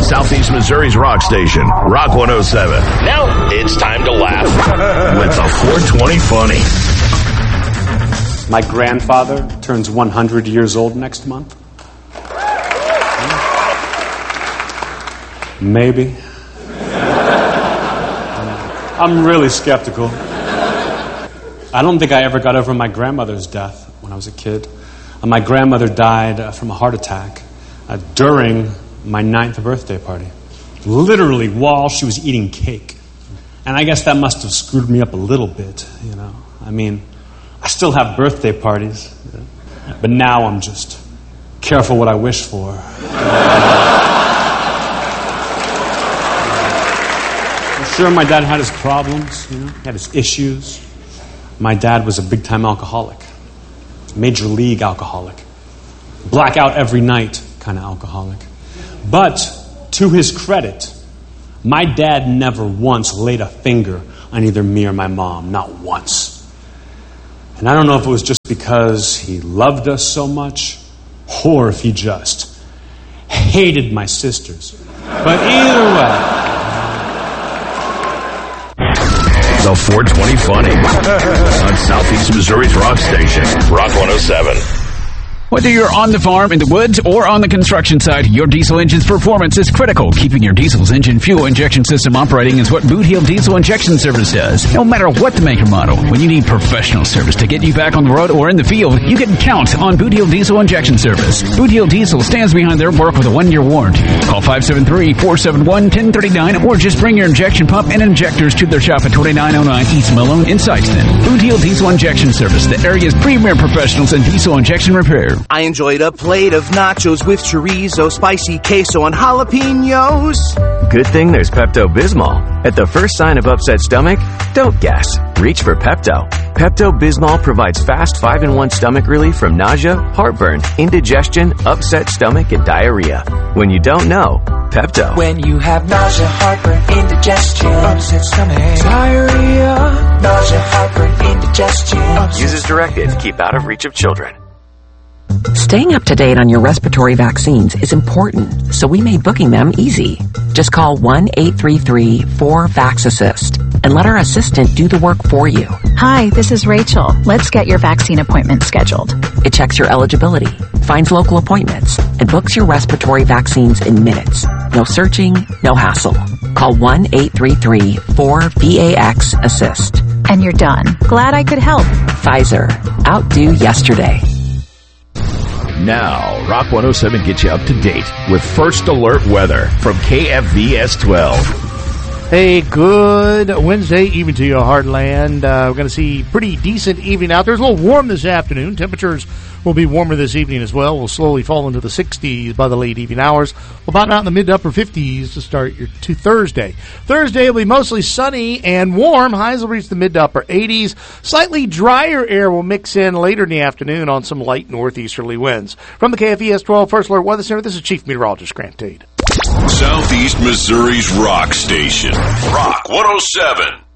Southeast Missouri's rock station, Rock 107. Now it's time to laugh with the 420 Funny. My grandfather turns 100 years old next month. Maybe. I'm really skeptical. I don't think I ever got over my grandmother's death when I was a kid. My grandmother died from a heart attack during my 9th birthday party. Literally while she was eating cake. And I guess that must have screwed me up a little bit, you know. I mean, I still have birthday parties, but now I'm just careful what I wish for. I'm sure my dad had his problems, you know, he had his issues. My dad was a big-time alcoholic, major league alcoholic, blackout every night kind of alcoholic. But to his credit, my dad never once laid a finger on either me or my mom, not once. And I don't know if it was just because he loved us so much, or if he just hated my sisters. But either way. The 420 Funny on Southeast Missouri's rock station, Rock 107. Whether you're on the farm, in the woods, or on the construction site, your diesel engine's performance is critical. Keeping your diesel's engine fuel injection system operating is what Boot Heel Diesel Injection Service does. No matter what the make or model, when you need professional service to get you back on the road or in the field, you can count on Boot Heel Diesel Injection Service. Boot Heel Diesel stands behind their work with a 1-year warranty. Call 573-471-1039 or just bring your injection pump and injectors to their shop at 2909 East Malone in Sikeston. Boot Heel Diesel Injection Service, the area's premier professionals in diesel injection repair. I enjoyed a plate of nachos with chorizo, spicy queso, and jalapenos. Good thing there's Pepto-Bismol. At the first sign of upset stomach, don't guess. Reach for Pepto. Pepto-Bismol provides fast 5-in-1 stomach relief from nausea, heartburn, indigestion, upset stomach, and diarrhea. When you don't know, Pepto. When you have nausea, heartburn, indigestion, upset stomach, diarrhea, nausea, heartburn, indigestion. Use as directed. Keep out of reach of children. Staying up to date on your respiratory vaccines is important, so we made booking them easy. Just call 1-833-4-VAX-ASSIST and let our assistant do the work for you. Hi, this is Rachel. Let's get your vaccine appointment scheduled. It checks your eligibility, finds local appointments, and books your respiratory vaccines in minutes. No searching, no hassle. Call 1-833-4-VAX-ASSIST. And you're done. Glad I could help. Pfizer. Outdo yesterday. Now, Rock 107 gets you up to date with First Alert weather from KFVS 12. Hey, good Wednesday evening to you, Heartland. We're going to see pretty decent evening out there. It's a little warm this afternoon. Temperatures will be warmer this evening as well. We'll slowly fall into the 60s by the late evening hours. We'll bottom out in the mid to upper 50s to start to Thursday. Thursday will be mostly sunny and warm. Highs will reach the mid to upper 80s. Slightly drier air will mix in later in the afternoon on some light northeasterly winds. From the KFVS 12 First Alert Weather Center, this is Chief Meteorologist Grant Tate. Southeast Missouri's rock station, Rock 107.